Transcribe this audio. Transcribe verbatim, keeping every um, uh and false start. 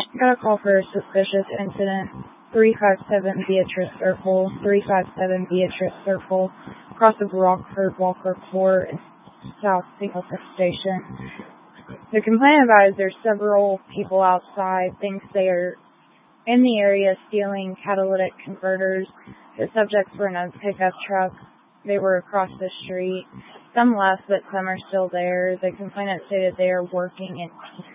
Got a call for a suspicious incident. three five seven Beatrice Circle, three five seven Beatrice Circle, across of Rockford Walker Court, South Singleton Station. The complaint about is there's several people outside, thinks they are in the area stealing catalytic converters. The subjects were in a pickup truck. They were across the street. Some left, but some are still there. The complainant stated they are working in